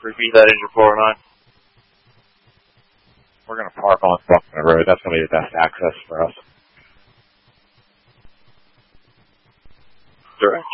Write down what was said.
Repeat that in your 409. We're going to park on Buckner Road. That's going to be the best access for us. Direct.